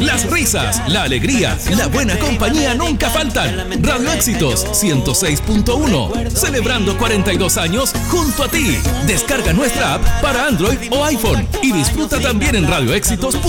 Las risas, la alegría, la buena compañía nunca faltan. Radio Éxitos 106.1, celebrando 42 años junto a ti. Descarga nuestra app para Android o iPhone y disfruta también en radioéxitos.com.